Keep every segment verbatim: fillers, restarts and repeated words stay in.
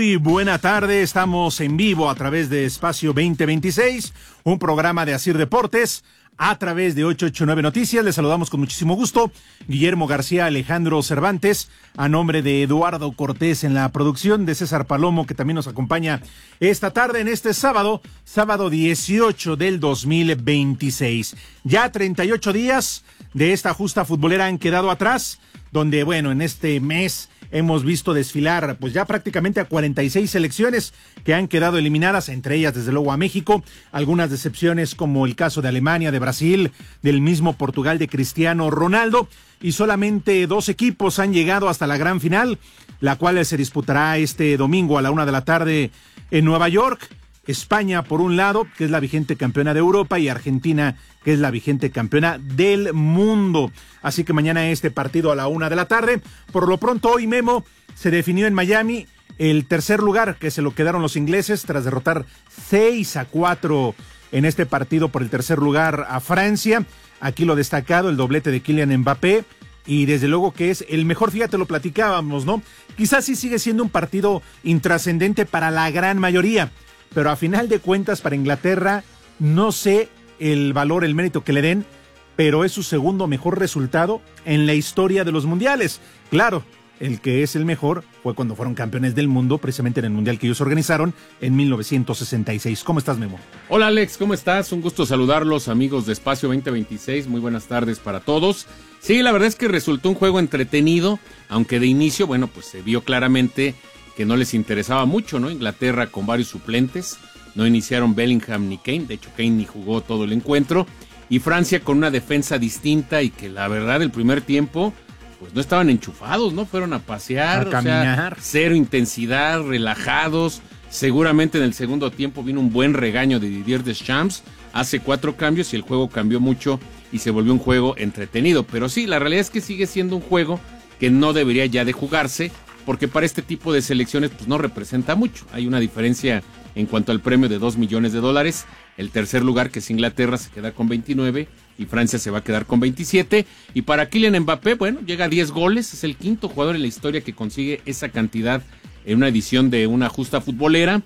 Muy buena tarde, estamos en vivo a través de Espacio veinte veintiséis, un programa de Asir Deportes, a través de ochocientos ochenta y nueve Noticias. Les saludamos con muchísimo gusto, Guillermo García, Alejandro Cervantes, a nombre de Eduardo Cortés en la producción, de César Palomo, que también nos acompaña esta tarde en este sábado, sábado dieciocho del dos mil veintiséis. Ya treinta y ocho días de esta justa futbolera han quedado atrás, donde, bueno, en este mes hemos visto desfilar pues ya prácticamente a cuarenta y seis selecciones que han quedado eliminadas, entre ellas desde luego a México, algunas decepciones como el caso de Alemania, de Brasil, del mismo Portugal de Cristiano Ronaldo, y solamente dos equipos han llegado hasta la gran final, la cual se disputará este domingo a la una de la tarde en Nueva York. España por un lado, que es la vigente campeona de Europa, y Argentina, que es la vigente campeona del mundo. Así que mañana este partido a la una de la tarde. Por lo pronto hoy, Memo, se definió en Miami el tercer lugar, que se lo quedaron los ingleses tras derrotar seis a cuatro en este partido por el tercer lugar a Francia. Aquí lo destacado, el doblete de Kylian Mbappé, y desde luego que es el mejor, fíjate, lo platicábamos, ¿no? Quizás sí sigue siendo un partido intrascendente para la gran mayoría, pero a final de cuentas para Inglaterra no sé el valor, el mérito que le den, pero es su segundo mejor resultado en la historia de los mundiales. Claro, el que es el mejor fue cuando fueron campeones del mundo, precisamente en el mundial que ellos organizaron en mil novecientos sesenta y seis. ¿Cómo estás, Memo? Hola, Alex, ¿cómo estás? Un gusto saludarlos, amigos de Espacio veinte veintiséis. Muy buenas tardes para todos. Sí, la verdad es que resultó un juego entretenido, aunque de inicio, bueno, pues se vio claramente que no les interesaba mucho, ¿no? Inglaterra con varios suplentes, no iniciaron Bellingham ni Kane, de hecho Kane ni jugó todo el encuentro, y Francia con una defensa distinta y que la verdad el primer tiempo pues no estaban enchufados, ¿no? Fueron a pasear, a caminar, o sea, cero intensidad, relajados. Seguramente en el segundo tiempo vino un buen regaño de Didier Deschamps, hace cuatro cambios y el juego cambió mucho y se volvió un juego entretenido, pero sí, la realidad es que sigue siendo un juego que no debería ya de jugarse, porque para este tipo de selecciones pues no representa mucho. Hay una diferencia en cuanto al premio de dos millones de dólares. El tercer lugar, que es Inglaterra, se queda con veintinueve y Francia se va a quedar con veintisiete. Y para Kylian Mbappé, bueno, llega a diez goles, es el quinto jugador en la historia que consigue esa cantidad en una edición de una justa futbolera.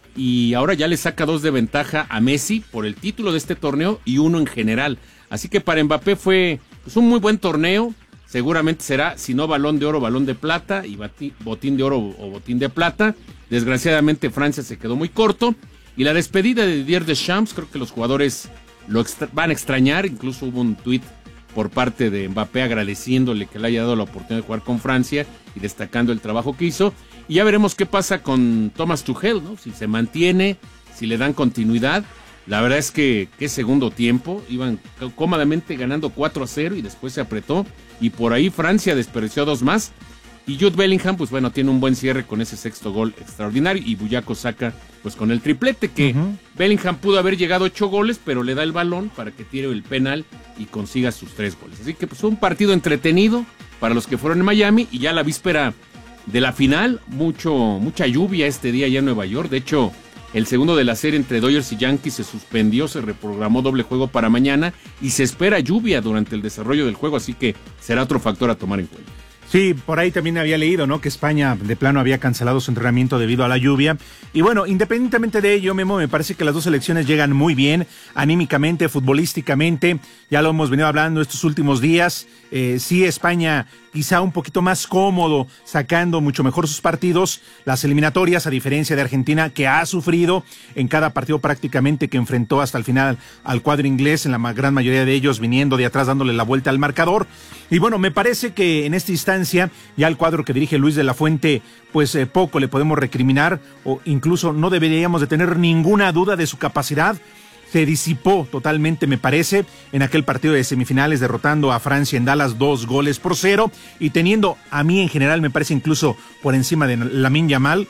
Y ahora ya le saca dos de ventaja a Messi por el título de este torneo y uno en general. Así que para Mbappé fue pues, un muy buen torneo. Seguramente será, si no balón de oro, balón de plata, y botín de oro o botín de plata. Desgraciadamente Francia se quedó muy corto. Y la despedida de Didier Deschamps, creo que los jugadores lo extra- van a extrañar. Incluso hubo un tuit por parte de Mbappé agradeciéndole que le haya dado la oportunidad de jugar con Francia y destacando el trabajo que hizo. Y ya veremos qué pasa con Thomas Tuchel, ¿no? Si se mantiene, si le dan continuidad. La verdad es que qué segundo tiempo, iban cómodamente ganando cuatro a cero y después se apretó y por ahí Francia desperdició dos más. Y Jude Bellingham, pues bueno, tiene un buen cierre con ese sexto gol extraordinario, y Bukayo Saka pues con el triplete, que uh-huh. Bellingham pudo haber llegado a ocho goles, pero le da el balón para que tire el penal y consiga sus tres goles. Así que pues fue un partido entretenido para los que fueron en Miami, y ya la víspera de la final, mucho mucha lluvia este día allá en Nueva York. De hecho, el segundo de la serie entre Dodgers y Yankees se suspendió, se reprogramó doble juego para mañana y se espera lluvia durante el desarrollo del juego, así que será otro factor a tomar en cuenta. Sí, por ahí también había leído, ¿no?, que España de plano había cancelado su entrenamiento debido a la lluvia. Y bueno, independientemente de ello, Memo, me parece que las dos selecciones llegan muy bien, anímicamente, futbolísticamente. Ya lo hemos venido hablando estos últimos días. Eh, sí, España quizá un poquito más cómodo, sacando mucho mejor sus partidos, las eliminatorias, a diferencia de Argentina, que ha sufrido en cada partido prácticamente que enfrentó hasta el final al cuadro inglés, en la gran mayoría de ellos viniendo de atrás, dándole la vuelta al marcador. Y bueno, me parece que en esta instancia, ya el cuadro que dirige Luis de la Fuente, pues eh, poco le podemos recriminar, o incluso no deberíamos de tener ninguna duda de su capacidad. Se disipó totalmente, me parece, en aquel partido de semifinales, derrotando a Francia en Dallas dos goles por cero, y teniendo a mí en general, me parece incluso por encima de Lamine Yamal,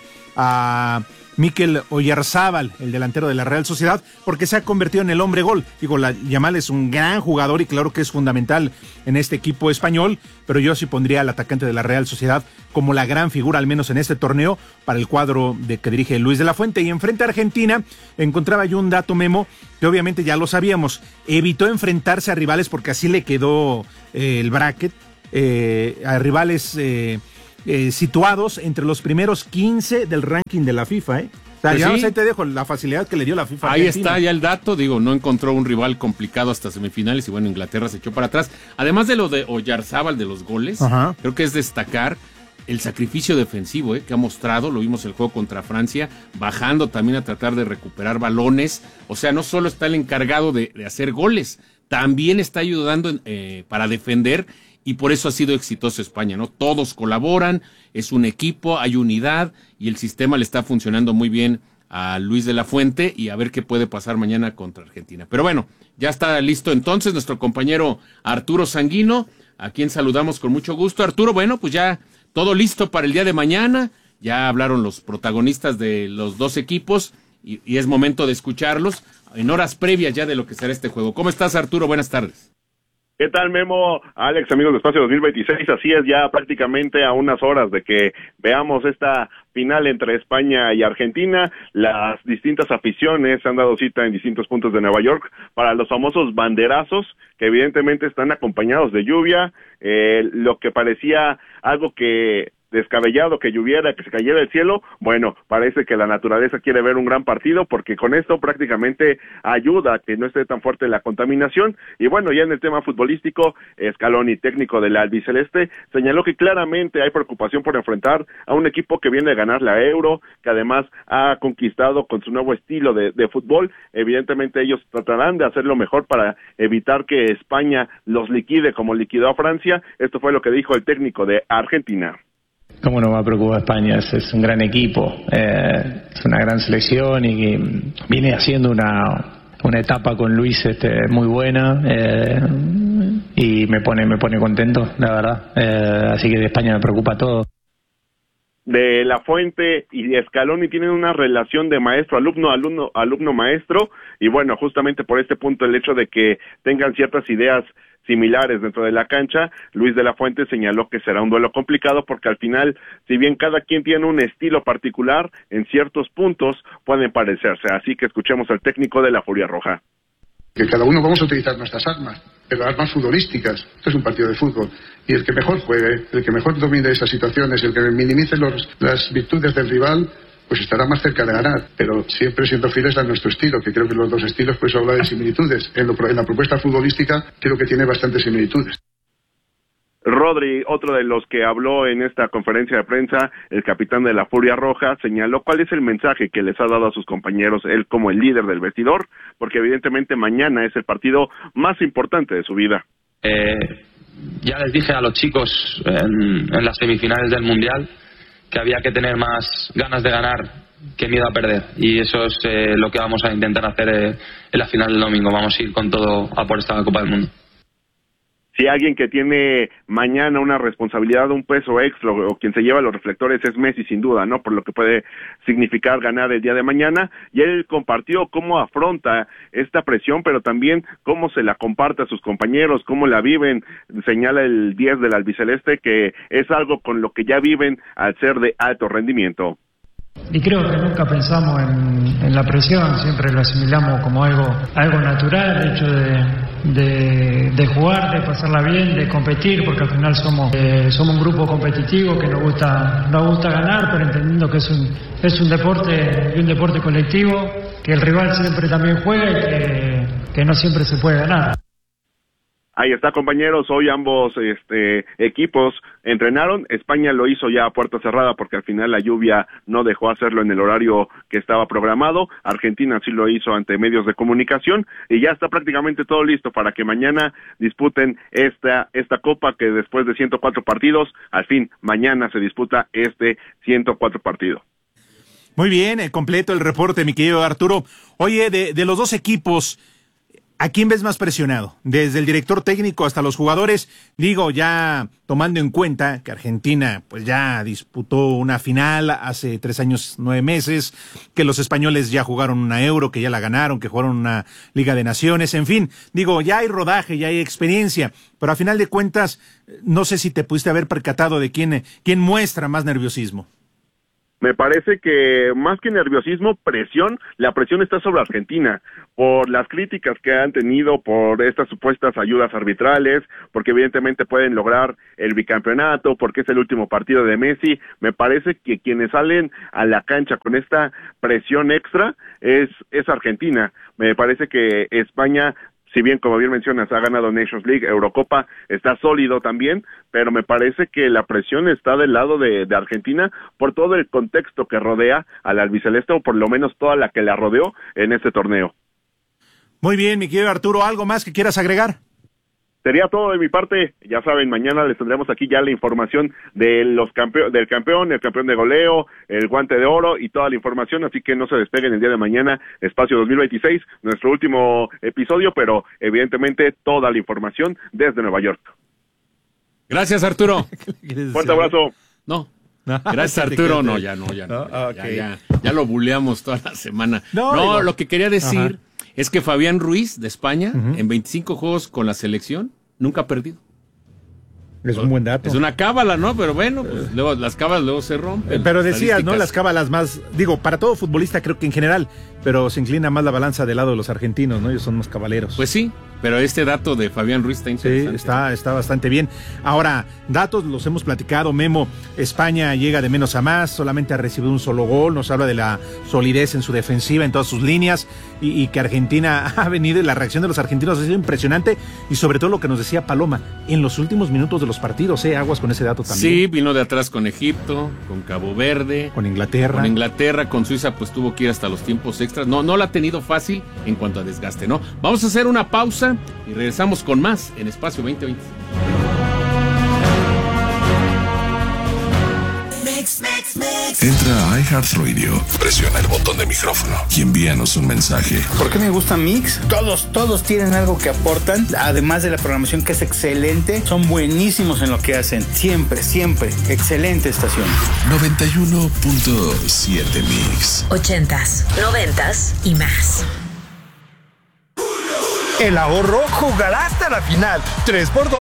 a Mikel Oyarzabal, el delantero de la Real Sociedad, porque se ha convertido en el hombre gol. Digo, la, Yamal es un gran jugador y claro que es fundamental en este equipo español, pero yo sí pondría al atacante de la Real Sociedad como la gran figura, al menos en este torneo, para el cuadro de que dirige Luis de la Fuente. Y enfrente a Argentina, encontraba yo un dato, Memo, que obviamente ya lo sabíamos, evitó enfrentarse a rivales porque así le quedó eh, el bracket, eh, a rivales... Eh, eh, situados entre los primeros quince del ranking de la FIFA, ¿eh? O sea, Pues digamos, sí. ahí te dejo la facilidad que le dio la FIFA. Ahí Argentina. está ya el dato, digo, no encontró un rival complicado hasta semifinales y bueno, Inglaterra se echó para atrás. Además de lo de Oyarzábal de los goles, Ajá. creo que es destacar el sacrificio defensivo eh, que ha mostrado, lo vimos el juego contra Francia, bajando también a tratar de recuperar balones, o sea, no solo está el encargado de, de hacer goles, también está ayudando eh, para defender y por eso ha sido exitoso España, ¿no? Todos colaboran, es un equipo, hay unidad y el sistema le está funcionando muy bien a Luis de la Fuente y a ver qué puede pasar mañana contra Argentina. Pero bueno, ya está listo entonces nuestro compañero Arturo Sanguino, a quien saludamos con mucho gusto. Arturo, bueno, pues ya todo listo para el día de mañana, ya hablaron los protagonistas de los dos equipos y, y es momento de escucharlos en horas previas ya de lo que será este juego. ¿Cómo estás, Arturo? Buenas tardes. ¿Qué tal, Memo? Alex, amigos de Espacio dos mil veintiséis, así es, ya prácticamente a unas horas de que veamos esta final entre España y Argentina. Las distintas aficiones han dado cita en distintos puntos de Nueva York para los famosos banderazos, que evidentemente están acompañados de lluvia, eh, lo que parecía algo que descabellado que lloviera, que se cayera el cielo, bueno, parece que la naturaleza quiere ver un gran partido porque con esto prácticamente ayuda a que no esté tan fuerte la contaminación. Y bueno, ya en el tema futbolístico, Scaloni, técnico del albiceleste, señaló que claramente hay preocupación por enfrentar a un equipo que viene a ganar la Euro, que además ha conquistado con su nuevo estilo de, de fútbol. Evidentemente ellos tratarán de hacer lo mejor para evitar que España los liquide como liquidó a Francia. Esto fue lo que dijo el técnico de Argentina. ¿Cómo no va a preocupar España? Es, es un gran equipo, eh, es una gran selección y, y viene haciendo una, una etapa con Luis este, muy buena eh, y me pone me pone contento, la verdad. Eh, así que de España me preocupa todo. De la Fuente y de Scaloni tienen una relación de maestro-alumno, alumno, alumno-maestro, y bueno, justamente por este punto el hecho de que tengan ciertas ideas similares dentro de la cancha, Luis de la Fuente señaló que será un duelo complicado porque al final, si bien cada quien tiene un estilo particular, en ciertos puntos pueden parecerse, así que escuchemos al técnico de la Furia Roja. Que cada uno vamos a utilizar nuestras armas, pero armas futbolísticas. Esto es un partido de fútbol. Y el que mejor juegue, el que mejor domine esas situaciones, el que minimice los, las virtudes del rival, pues estará más cerca de ganar. Pero siempre siendo fieles a nuestro estilo, que creo que los dos estilos, pues habla de similitudes. En, lo, en la propuesta futbolística creo que tiene bastantes similitudes. Rodri, otro de los que habló en esta conferencia de prensa, el capitán de la Furia Roja, señaló cuál es el mensaje que les ha dado a sus compañeros, él como el líder del vestidor, porque evidentemente mañana es el partido más importante de su vida. Eh, ya les dije a los chicos en, en las semifinales del Mundial que había que tener más ganas de ganar que miedo a perder, y eso es eh, lo que vamos a intentar hacer eh, en la final del domingo. Vamos a ir con todo a por esta Copa del Mundo. Si alguien que tiene mañana una responsabilidad, un peso extra, o quien se lleva los reflectores es Messi, sin duda, ¿no? Por lo que puede significar ganar el día de mañana. Y él compartió cómo afronta esta presión, pero también cómo se la comparte a sus compañeros, cómo la viven. Señala el diez del albiceleste que es algo con lo que ya viven al ser de alto rendimiento. Y creo que nunca pensamos en, en la presión, siempre lo asimilamos como algo algo natural, el hecho de, de, de jugar, de pasarla bien, de competir, porque al final somos eh, somos un grupo competitivo que nos gusta nos gusta ganar, pero entendiendo que es un es un deporte y un deporte colectivo, que el rival siempre también juega y que, que no siempre se puede ganar. Ahí está, compañeros, hoy ambos este, equipos entrenaron. España lo hizo ya a puerta cerrada porque al final la lluvia no dejó hacerlo en el horario que estaba programado. Argentina sí lo hizo ante medios de comunicación y ya está prácticamente todo listo para que mañana disputen esta esta copa, que después de ciento cuatro partidos, al fin mañana se disputa este ciento cuatro partido. Muy bien, eh, completo el reporte, mi querido Arturo. Oye, de, de los dos equipos, ¿a quién ves más presionado? Desde el director técnico hasta los jugadores, digo, ya tomando en cuenta que Argentina pues ya disputó una final hace tres años, nueve meses, que los españoles ya jugaron una Euro, que ya la ganaron, que jugaron una Liga de Naciones, en fin, digo, ya hay rodaje, ya hay experiencia, pero a final de cuentas, no sé si te pudiste haber percatado de quién, quién muestra más nerviosismo. me parece que más que nerviosismo, presión, la presión está sobre Argentina, por las críticas que han tenido, por estas supuestas ayudas arbitrales, porque evidentemente pueden lograr el bicampeonato, porque es el último partido de Messi. Me parece que quienes salen a la cancha con esta presión extra es, es Argentina. Me parece que España, si bien, como bien mencionas, ha ganado Nations League, Eurocopa, está sólido también, pero me parece que la presión está del lado de, de Argentina por todo el contexto que rodea al albiceleste, o por lo menos toda la que la rodeó en este torneo. Muy bien, mi querido Arturo, ¿algo más que quieras agregar? Sería todo de mi parte. Ya saben, mañana les tendremos aquí ya la información de los campe- del campeón, el campeón de goleo, el guante de oro y toda la información, así que no se despeguen el día de mañana, Espacio dos mil veintiséis, nuestro último episodio, pero evidentemente toda la información desde Nueva York. Gracias, Arturo. Fuerte abrazo. No. Gracias, Arturo. No, ya no, ya no. no ya, okay. ya, ya, ya lo buleamos toda la semana. No, no digo, lo que quería decir ajá. es que Fabián Ruiz, de España, uh-huh. en veinticinco juegos con la selección, nunca ha perdido. Es un buen dato. Es una cábala, ¿no? Pero bueno, pues, eh. luego las cábalas luego se rompen. Pero decías, ¿no? Las cábalas más, digo, para todo futbolista creo que en general, pero se inclina más la balanza del lado de los argentinos, ¿no? Ellos son más cabaleros. Pues sí, pero este dato de Fabián Ruiz está interesante. Sí, está, está bastante bien. Ahora, datos los hemos platicado, Memo. España llega de menos a más, solamente ha recibido un solo gol, nos habla de la solidez en su defensiva, en todas sus líneas, y, y que Argentina ha venido, y la reacción de los argentinos ha sido impresionante, y sobre todo lo que nos decía Paloma, en los últimos minutos de los partidos, ¿eh? Aguas con ese dato también. Sí, vino de atrás con Egipto, con Cabo Verde, con Inglaterra. Con Inglaterra, con Suiza, pues tuvo que ir hasta los tiempos extras. No, no la ha tenido fácil en cuanto a desgaste, ¿no? Vamos a hacer una pausa y regresamos con más en Espacio veinte veinte. Entra a iHeartRadio, presiona el botón de micrófono y envíanos un mensaje. ¿Por qué me gusta Mix? Todos, todos tienen algo que aportan, además de la programación que es excelente, son buenísimos en lo que hacen, siempre, siempre, excelente estación. noventa y uno punto siete Mix. Ochentas, noventas y más. El ahorro jugará hasta la final. tres por dos